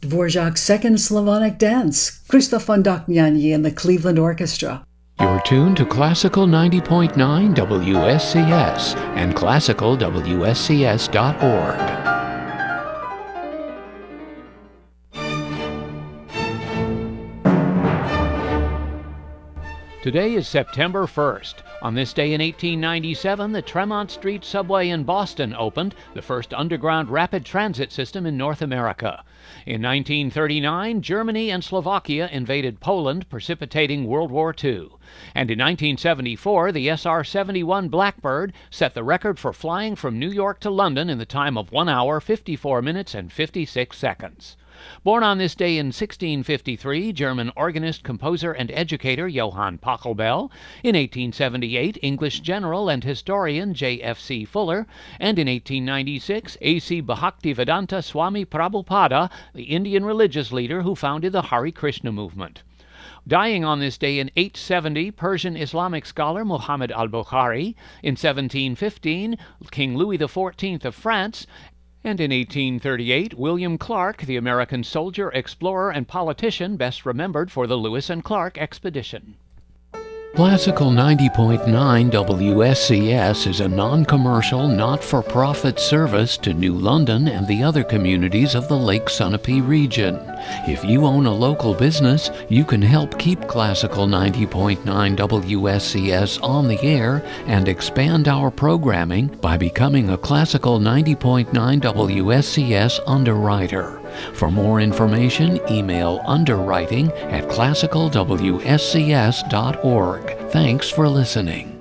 Dvorak's Second Slavonic Dance, Krzysztof Fondakniani and the Cleveland Orchestra. You're tuned to Classical 90.9 WSCS and classicalwscs.org. Today is September 1st. On this day in 1897, the Tremont Street subway in Boston opened, the first underground rapid transit system in North America. In 1939, Germany and Slovakia invaded Poland, precipitating World War II. And in 1974, the SR-71 Blackbird set the record for flying from New York to London in the time of 1 hour, 54 minutes, and 56 seconds. Born on this day in 1653, German organist, composer, and educator Johann Pachelbel. In 1878, English general and historian J.F.C. Fuller. And in 1896, A.C. Bhaktivedanta Swami Prabhupada, the Indian religious leader who founded the Hare Krishna movement. Dying on this day in 870, Persian Islamic scholar Muhammad al-Bukhari. In 1715, King Louis XIV of France. And in 1838, William Clark, the American soldier, explorer, and politician best remembered for the Lewis and Clark expedition. Classical 90.9 WSCS is a non-commercial, not-for-profit service to New London and the other communities of the Lake Sunapee region. If you own a local business, you can help keep Classical 90.9 WSCS on the air and expand our programming by becoming a Classical 90.9 WSCS underwriter. For more information, email underwriting@classicalwscs.org. Thanks for listening.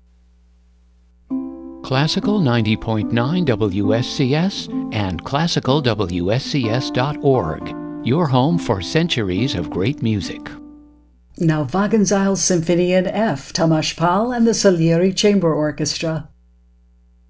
Classical 90.9 WSCS and classicalwscs.org. Your home for centuries of great music. Now Wagenseil Symphony in F, Tomasz Pal and the Salieri Chamber Orchestra.